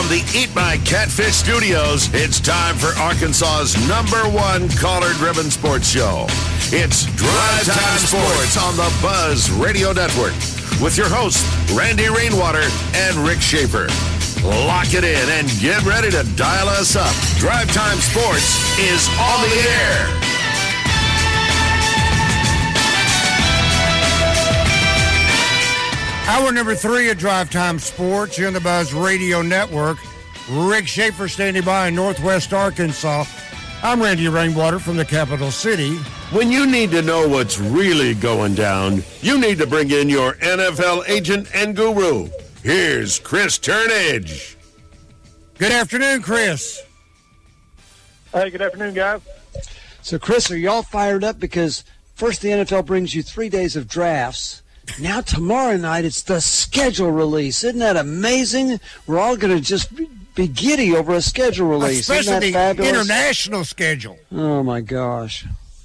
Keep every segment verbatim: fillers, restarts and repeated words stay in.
From the Eat My Catfish studios, it's time for Arkansas's number one caller-driven sports show. It's Drive Time Sports on the Buzz Radio Network with your hosts, Randy Rainwater and Rick Schaefer. Lock it in and get ready to dial us up. Drive Time Sports is on the air. Hour number three of Drive Time Sports here on the Buzz Radio Network. Rick Schaefer standing by in Northwest Arkansas. I'm Randy Rainwater from the capital city. When you need to know what's really going down, you need to bring in your N F L agent and guru. Here's Chris Turnage. Good afternoon, Chris. Hey, good afternoon, guys. So, Chris, are y'all fired up? Because first the N F L brings you three days of drafts. Now tomorrow night it's the schedule release. Isn't that amazing? We're all going to just be giddy over a schedule release. Especially Isn't that the fabulous? international schedule. Oh, my gosh.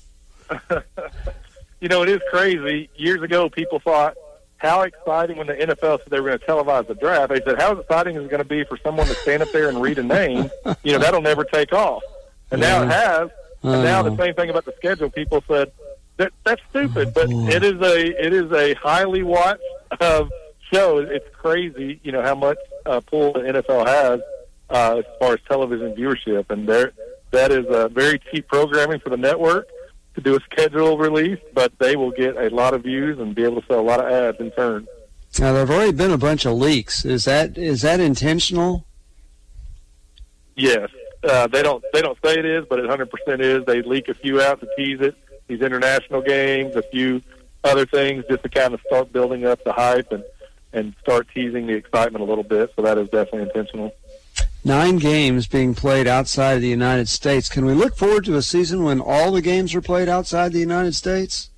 You know, it is crazy. Years ago, people thought, how exciting when the N F L said they were going to televise the draft. They said, how exciting is it going to be for someone to stand up there and read a name? You know, that'll never take off. And now it has. And Uh, now the same thing about the schedule. People said, that that's stupid. But it is a it is a highly watched uh, show. It's crazy, you know, how much uh, pull the N F L has uh, as far as television viewership. And there, that is uh, very cheap programming for the network to do a schedule release, but they will get a lot of views and be able to sell a lot of ads in turn. Now, there have already been a bunch of leaks. Is that is that intentional? Yes. Uh, they don't they don't say it is, but it one hundred percent is. They leak a few out to tease it, these international games, a few other things just to kind of start building up the hype and, and start teasing the excitement a little bit. So that is definitely intentional. Nine games being played outside of the United States. Can we look forward to a season when all the games are played outside the United States?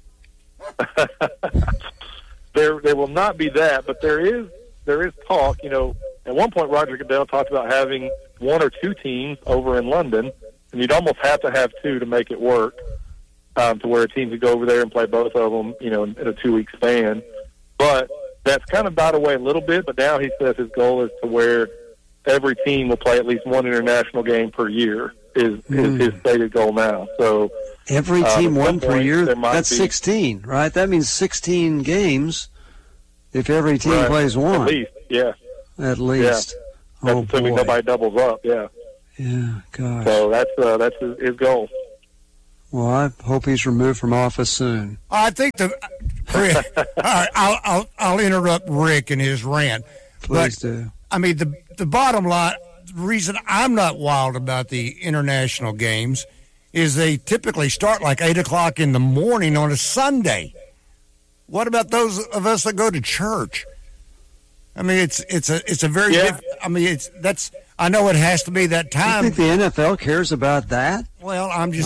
there there will not be that, but there is there is talk. You know, at one point Roger Goodell talked about having one or two teams over in London, and you'd almost have to have two to make it work, um, to where a team could go over there and play both of them, you know, in, in a two-week span. But that's kind of died away a little bit, but now he says his goal is to where every team will play at least one international game per year is, Mm. is his stated goal now. So Every uh, team at one some per point, year, there might that's be- sixteen, right? That means sixteen games if every team Right. plays one. At least, yeah. At least. That's Oh, assuming boy. nobody doubles up, yeah. Yeah, gosh. So that's uh, that's his, his goal. Well, I hope he's removed from office soon. I think the Rick, all right, I'll, I'll I'll interrupt Rick in his rant. Please But, do. I mean, the the bottom line, the reason I'm not wild about the international games is they typically start like eight o'clock in the morning on a Sunday. What about those of us that go to church? I mean, it's it's a it's a very. Yeah. Diff, I mean, it's that's. I know it has to be that I time. think the N F L cares about that. Well, I'm just.